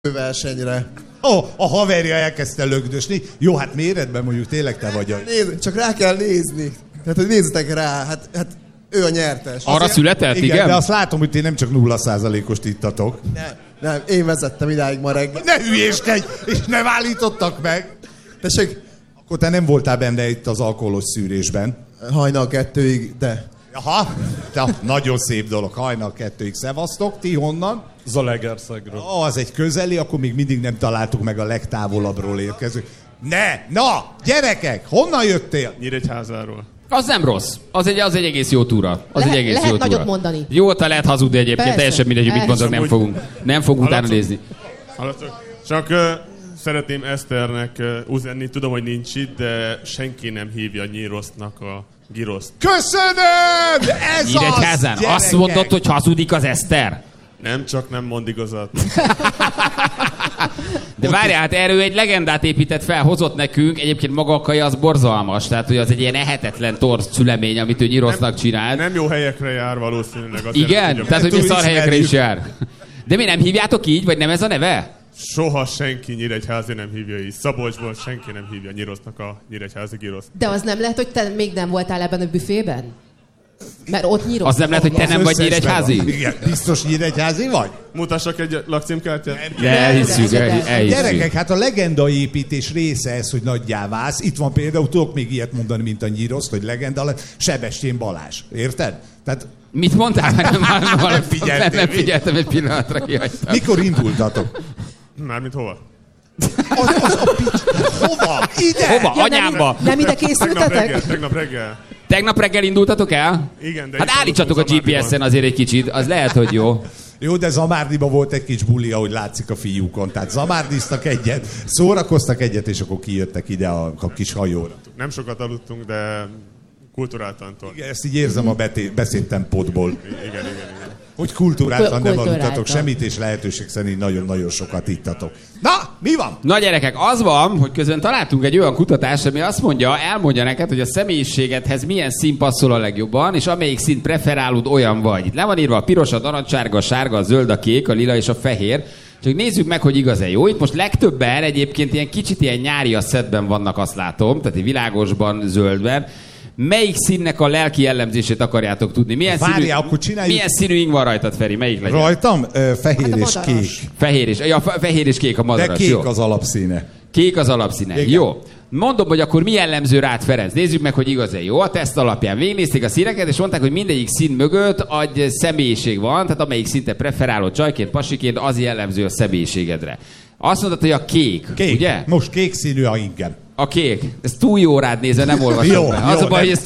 versenyre. A haverja elkezdte lögdösni. Jó, hát méretben mondjuk tényleg te vagy. Csak rá kell nézni. Tehát, hogy nézzetek rá, hát ő a nyertes. Arra született, igen? De azt látom, hogy ti nem csak 0%-ost ittatok. Nem, én vezettem idáig ma reggel. Ne hülyéskedj, és nem állítottak meg. Tessék. Akkor te nem voltál benne itt az alkoholos szűrésben. Hajnal 2-ig, de... Aha, nagyon szép dolog, hajnal 2-ig. Szevasztok, ti honnan? Zalaegerszegről. Az egy közeli, akkor még mindig nem találtuk meg a legtávolabbról érkező. Na, gyerekek, honnan jöttél? Nyíregyházáról. Az nem rossz. Az egy egész jó túra. Lehet nagyot mondani. Jó, te lehet hazudni egyébként, Persze. teljesen mindegy, hogy mit mondok, nem fogunk utána nézni. Csak szeretném Eszternek üzenni, tudom, hogy nincs itt, de senki nem hívja Nyírosznak a Giroszt. Köszönöm! Ez Nyíregyházán. az, Azt mondod, hogy hazudik az Eszter? Nem, csak nem mond igazat. De várjál, hát erről egy legendát épített fel, hozott nekünk, egyébként maga a kaja az borzalmas, tehát hogy az egy ilyen ehetetlen torz szülemény, amit ő Nyirosznak csinál. Nem jó helyekre jár valószínűleg. Igen? Tehát, hogy szar helyekre is jár. De mi nem hívjátok így, vagy nem ez a neve? Soha senki Nyíregyházi nem hívja így. Szabolcsból senki nem hívja Nyirosznak a Nyíregyházi Giroszt. De az nem lehet, hogy te még nem voltál ebben a büfében? Mert ott Nyirosz. Az nem lehet, hogy te nem vagy Nyíregyházi? Igen, biztos Nyíregyházi vagy? Mutassak egy lakcímkártyát? Elhisszük. Gyerekek, hát a legendaépítés része ez, hogy nagyjá válsz. Itt van például, tudok még ilyet mondani, mint a Nyirosz, hogy legenda lett, Sebestyén Balázs. Érted? Tehát... Mit mondtál? Nem figyeltem egy pillanatra, kihagytam. Mikor indultatok? Mármint hova? Hova? Ide? Hova? Anyámba? Nem ide készültetek? Tegnap reggel. Tegnap reggel indultatok el? Igen, de... Hát állítsatok a GPS-en azért egy kicsit, az lehet, hogy jó. Jó, de Zamárdiba volt egy kis buli, ahogy látszik a fiúkon. Tehát zamárdiztak egyet, szórakoztak egyet, és akkor kijöttek ide a kis hajóra. Nem sokat aludtunk, de kulturáltan tart. Igen, ezt így érzem a beszédtempódból. Igen. Hogy kulturáltan nem Kulturáltan. aludtatok semmit, és lehetőség szerint nagyon-nagyon sokat ittatok. Na, mi van? Na gyerekek, az van, hogy közben találtunk egy olyan kutatást, ami azt mondja, elmondja neked, hogy a személyiségedhez milyen szín passzol a legjobban, és amelyik színt preferálod, olyan vagy. Itt le van írva a piros, a narancssárga, a sárga, a zöld, a kék, a lila és a fehér. Csak nézzük meg, hogy igaz-e jó. Itt most legtöbben egyébként ilyen kicsit ilyen nyári a szedben vannak, azt látom, tehát világosban, zöldben. Melyik színnek a lelki jellemzését akarjátok tudni? Milyen színűink van rajtad, Feri? Melyik legyen? Rajtam fehér és kék. Fehér és kék a madaras. De kék jó. az alapszíne. Kék az alapszíne. Igen. Jó. Mondom, hogy akkor mi jellemző rád, Ferenc. Nézzük meg, hogy igaz-e jó. A teszt alapján végignézték a színeket, és mondták, hogy mindegyik szín mögött egy személyiség van, tehát amelyik szinte preferálod csajként, pasiként, az jellemző a személyiségedre. Azt mondtad, hogy a kék, ugye? Most kék színű a ingem. A kék. Ez túl jó rád nézve, nem olvasom. Jó, az a baj, hogy ez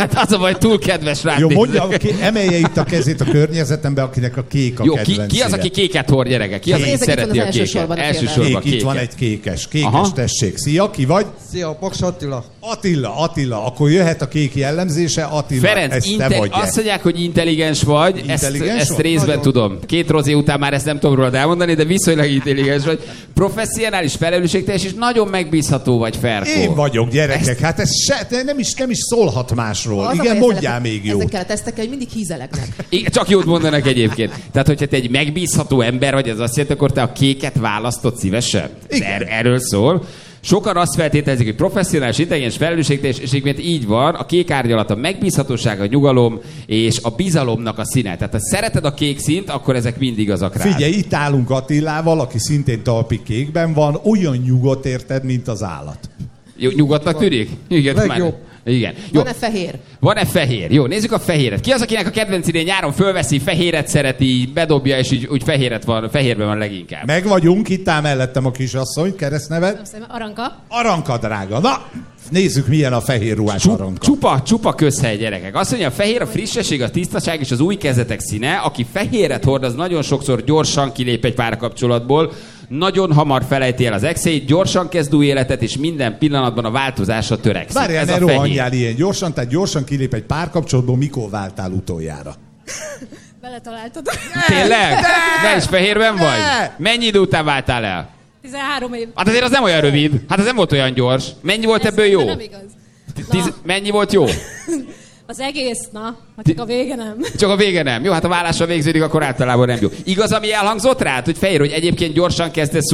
túl kedves rád jó, nézve. mondja, emelje itt a kezét a környezetembe, akinek a kék a kedvencéje. Ki az, aki kéket hord, gyereke? Ki az, aki szereti a kéket? Elsősorban kék, itt van egy kékes, tessék. Szia, ki vagy? Szia, Paks Attila. Attila, akkor jöhet a kék jellemzése. Attila, Ferenc, ezt te vagy. azt mondják, hogy intelligens vagy, ezt részben nagyon tudom. 2 rozé után már ezt nem tudom rólad elmondani, de viszonylag intelligens vagy. Professzionális, felelősségteljes, és nagyon megbízható vagy, Ferkó. Én vagyok, gyerekek, hát ez nem is szólhat másról. Igen, mondjál még jót. Ezekkel a tesztekkel, hogy mindig hízelegnek. Igen, csak jót mondanak egyébként. Tehát, hogyha te egy megbízható ember vagy, az azt jelenti, akkor te a kéket választod szívesen. Erről szól. Sokan azt feltételezik, hogy professzionális, intelligens, felelősségteljes, és egyébként így van, a kék árnyalat a megbízhatóság, a nyugalom és a bizalomnak a színe. Tehát ha szereted a kék színt, akkor ezek mindig azok rád. Figyelj, itt állunk Attilával, aki szintén talpi kékben van, olyan nyugodt érted, mint az állat. Jó, nyugodtnak tűnik? Igen, legjobb. Igen. Jó. Van-e fehér? Van-e fehér? Jó, nézzük a fehéret. Ki az, akinek a kedvenc idén nyáron fölveszi, fehéret szereti, bedobja, és úgy fehérben van leginkább? Meg vagyunk, itt áll mellettem a kisasszony, keresztneved? Aranka. Aranka, drága. Na, nézzük, milyen a fehér ruhás Aranka. Csupa közhely, gyerekek. Azt mondja, a fehér a frissesség, a tisztaság és az új kezdetek színe. Aki fehéret hord, az nagyon sokszor gyorsan kilép egy párkapcsolatból, nagyon hamar felejti el az exeit, gyorsan kezd új életet, és minden pillanatban a változásra törekszik. Várjál, ne rohanjál ilyen gyorsan, tehát gyorsan kilép egy párkapcsolatból, mikor váltál utoljára? Beletaláltad. Tényleg? De is fehérben vagy? Mennyi idő után váltál el? 13 év. Hát azért az nem olyan rövid. Hát ez nem volt olyan gyors. Mennyi volt ebből jó? Nem igaz. Mennyi volt jó? Az egész, na, csak a vége nem. Csak a vége nem. Jó, hát a vállással végződik, akkor általában nem jó. Igaz, ami elhangzott rád, hogy Fehér, hogy egyébként gyorsan kezdesz